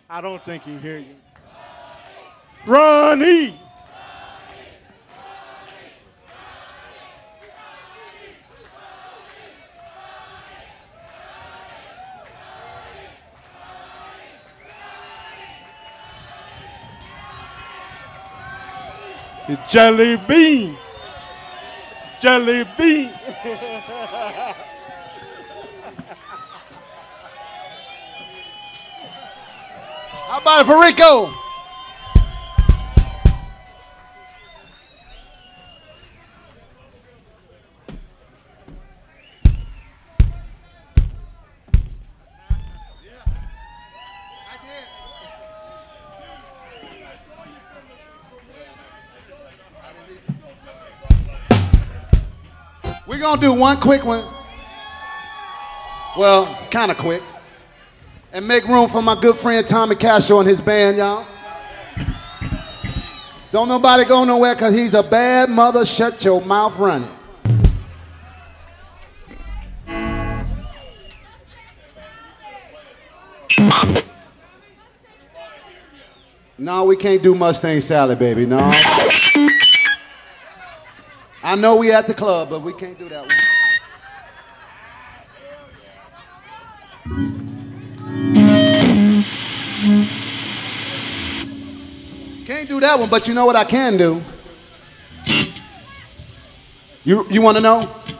I don't think he hear you. Ronnie! The jelly bean. Jelly bean. How about it for Rico? We're going to do one quick one. Well, kind of quick. And make room for my good friend Tommy Castro and his band, y'all. Don't nobody go nowhere because he's a bad mother. Shut your mouth running. No, we can't do Mustang Sally, baby. No. I know we at the club, but we can't do that one. Can't do that one, but you know what I can do? You want to know?